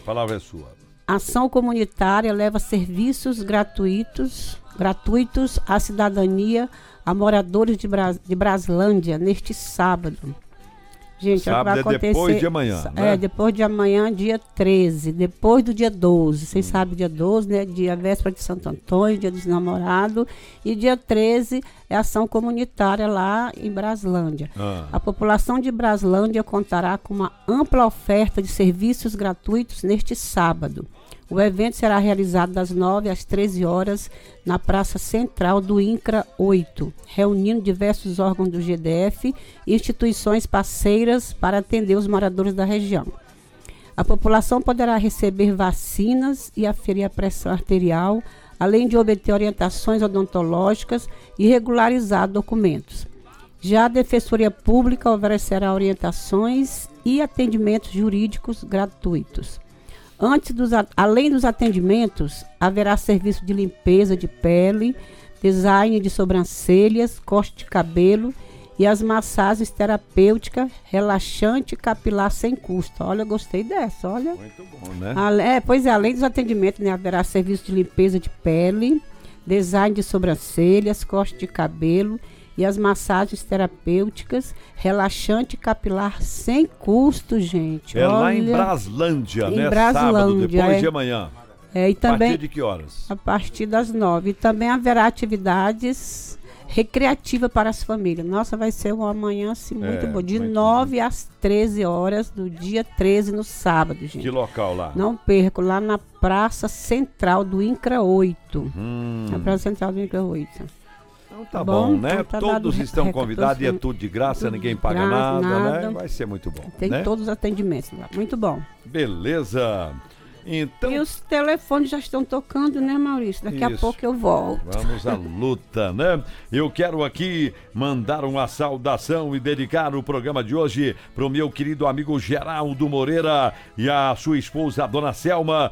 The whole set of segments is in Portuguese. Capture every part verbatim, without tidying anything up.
A palavra é sua. Ação comunitária leva serviços gratuitos, gratuitos à cidadania a moradores de, Bras, de Braslândia neste sábado. Gente, sábado vai é acontecer, depois de amanhã, né? É, depois de amanhã, dia treze, depois do dia doze. Vocês hum. sabem, dia doze, né? Dia véspera de Santo Antônio, dia dos namorados. E dia treze é ação comunitária lá em Braslândia. Ah. A população de Braslândia contará com uma ampla oferta de serviços gratuitos neste sábado. O evento será realizado das nove às treze horas na Praça Central do INCRA oito, reunindo diversos órgãos do G D F e instituições parceiras para atender os moradores da região. A população poderá receber vacinas e aferir a pressão arterial, além de obter orientações odontológicas e regularizar documentos. Já a Defensoria Pública oferecerá orientações e atendimentos jurídicos gratuitos. Antes dos, além dos atendimentos, haverá serviço de limpeza de pele, design de sobrancelhas, corte de cabelo e as massagens terapêuticas, relaxante e capilar sem custo. Olha, eu gostei dessa, olha. Muito bom, né? Ale, é, pois é, além dos atendimentos, né, haverá serviço de limpeza de pele, design de sobrancelhas, corte de cabelo e as massagens terapêuticas, relaxante capilar sem custo, gente. É Olha, lá em Braslândia, em né? Braslândia, Sábado, depois é. de amanhã. É, e também, a partir de que horas? A partir das nove. E também haverá atividades recreativas para as famílias. Nossa, vai ser uma manhã assim, muito é, boa. De muito nove bom. às treze horas do dia treze, no sábado, gente. Que local lá? Não perco, lá na Praça Central do INCRA oito. Hum. Na Praça Central do INCRA oito. Então tá bom, bom né? Então tá todos estão convidados e é tudo de graça, tudo ninguém paga graça, nada, nada, né? Vai ser muito bom. Tem né? todos os atendimentos lá. Muito bom. Beleza. Então... E os telefones já estão tocando, né, Maurício? Daqui Isso. a pouco eu volto. Vamos à luta, né? Eu quero aqui mandar uma saudação e dedicar o programa de hoje para o meu querido amigo Geraldo Moreira e a sua esposa, a dona Selma,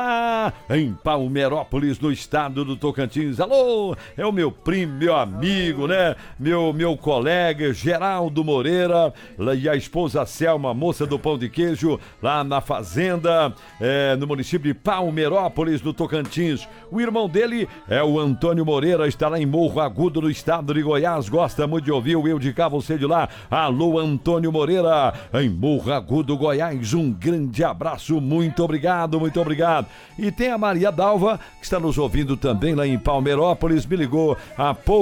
lá em Palmeirópolis, no estado do Tocantins. Alô, é o meu primo, meu amigo, né? Meu, meu colega Geraldo Moreira e a esposa Selma, moça do pão de queijo, lá na fazenda, é, no município de Palmeirópolis, no Tocantins. O irmão dele é o Antônio Moreira, está lá em Morro Agudo, no estado de Goiás. Gosta muito de ouvir o Eu de Cá, Você de Lá. Alô, Antônio Moreira, em Morro Agudo, Goiás. Um grande abraço, muito obrigado, muito obrigado. E tem a Maria Dalva, que está nos ouvindo também lá em Palmeirópolis, me ligou há pouco.